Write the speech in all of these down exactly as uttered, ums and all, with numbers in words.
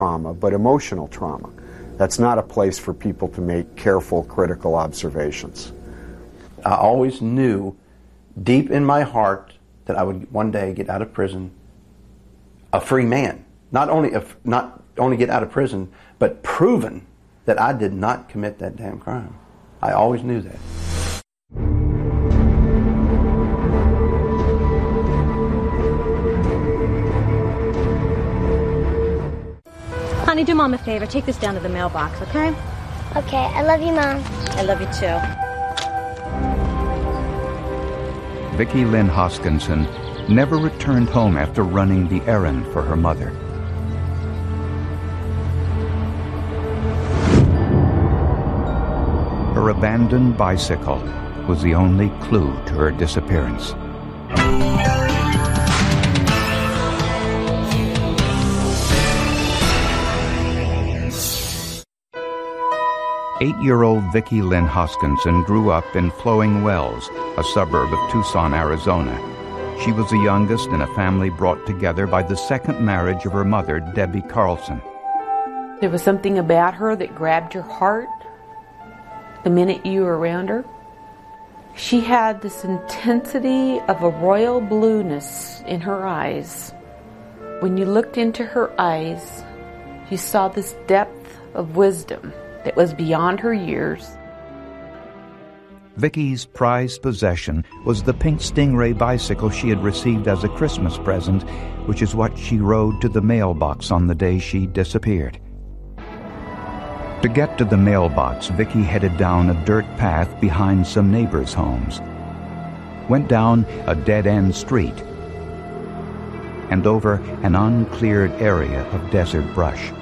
trauma, but emotional trauma. That's not a place for people to make careful, critical observations. I always knew deep in my heart that I would one day get out of prison a free man. Not only a, not only get out of prison, but proven that I did not commit that damn crime. I always knew that. Honey, do Mom a favor. Take this down to the mailbox, okay? Okay. I love you, Mom. I love you, too. Vicki Lynn Hoskinson never returned home after running the errand for her mother. Her abandoned bicycle was the only clue to her disappearance. Eight-year-old Vicki Lynn Hoskinson grew up in Flowing Wells, a suburb of Tucson, Arizona. She was the youngest in a family brought together by the second marriage of her mother, Debbie Carlson. There was something about her that grabbed your heart the minute you were around her. She had this intensity of a royal blueness in her eyes. When you looked into her eyes, you saw this depth of wisdom that was beyond her years. Vicki's prized possession was the pink Stingray bicycle she had received as a Christmas present, which is what she rode to the mailbox on the day she disappeared. To get to the mailbox, Vicki headed down a dirt path behind some neighbors' homes, went down a dead-end street, and over an uncleared area of desert brush.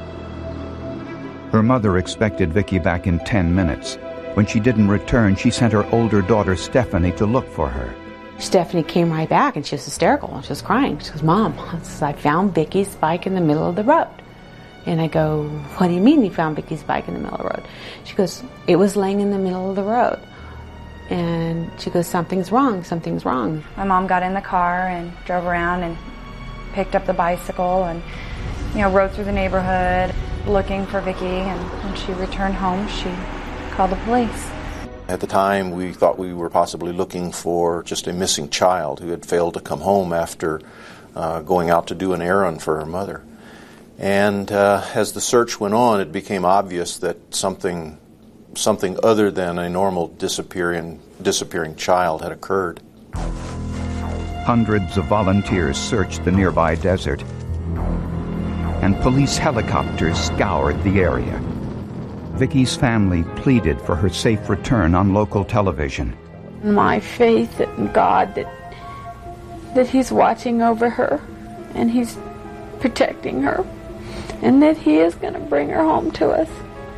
Her mother expected Vicki back in ten minutes. When she didn't return, she sent her older daughter, Stephanie, to look for her. Stephanie came right back, and she was hysterical. She was crying. She goes, Mom, I found Vicki's bike in the middle of the road. And I go, what do you mean you found Vicki's bike in the middle of the road? She goes, it was laying in the middle of the road. And she goes, something's wrong, something's wrong. My mom got in the car and drove around and picked up the bicycle and, you know, rode through the neighborhood looking for Vicki, and when she returned home, she called the police. At the time, we thought we were possibly looking for just a missing child who had failed to come home after uh, going out to do an errand for her mother. And uh, as the search went on, it became obvious that something something other than a normal disappearing disappearing child had occurred. Hundreds of volunteers searched the nearby desert, and police helicopters scoured the area. Vicki's family pleaded for her safe return on local television. My faith in God that that He's watching over her and He's protecting her and that He is going to bring her home to us.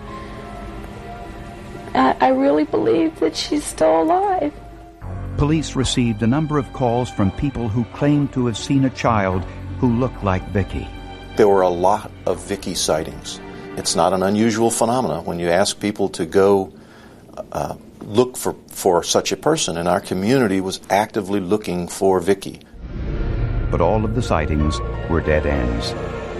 I, I really believe that she's still alive. Police received a number of calls from people who claimed to have seen a child who looked like Vicki. There were a lot of Vicki sightings. It's not an unusual phenomenon when you ask people to go uh, look for, for such a person, and our community was actively looking for Vicki. But all of the sightings were dead ends.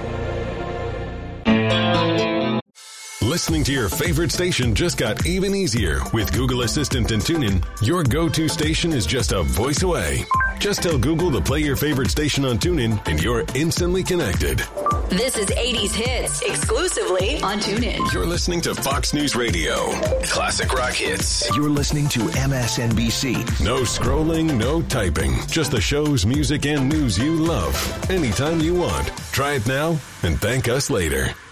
Listening to your favorite station just got even easier. With Google Assistant and TuneIn, your go-to station is just a voice away. Just tell Google to play your favorite station on TuneIn, and you're instantly connected. This is eighties Hits, exclusively on TuneIn. You're listening to Fox News Radio. Classic rock hits. You're listening to M S N B C. No scrolling, no typing. Just the shows, music, and news you love. Anytime you want. Try it now and thank us later.